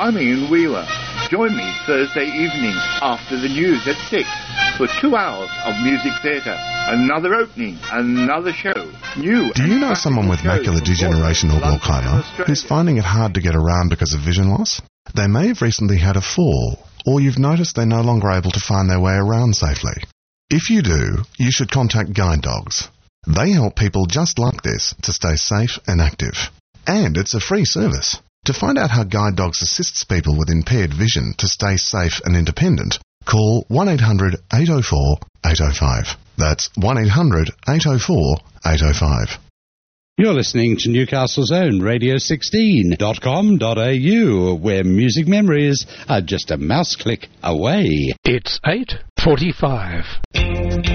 I'm Ian Wheeler. Join me Thursday evening after the news at 6 for 2 hours of music theatre. Another opening, another show. New. Do you know someone with macular degeneration or glaucoma who's finding it hard to get around because of vision loss? They may have recently had a fall, or you've noticed they're no longer able to find their way around safely. If you do, you should contact Guide Dogs. They help people just like this to stay safe and active. And it's a free service. To find out how Guide Dogs assists people with impaired vision to stay safe and independent, call 1-800-804-805. That's 1-800-804-805. You're listening to Newcastle's own radio16.com.au, where music memories are just a mouse click away. It's 8:45.